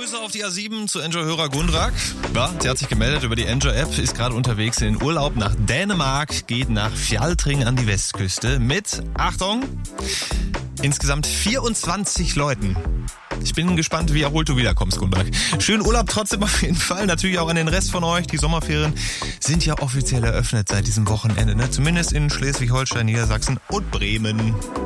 Grüße auf die A7 zu Enjoy-Hörer Gundrak. Ja, sie hat sich gemeldet über die Enjoy-App, ist gerade unterwegs in den Urlaub nach Dänemark, geht nach Fjaltring an die Westküste mit, Achtung, insgesamt 24 Leuten. Ich bin gespannt, wie erholt du wiederkommst, Gundrak. Schönen Urlaub trotzdem auf jeden Fall. Natürlich auch an den Rest von euch. Die Sommerferien sind ja offiziell eröffnet seit diesem Wochenende, ne? Zumindest in Schleswig-Holstein, Niedersachsen und Bremen.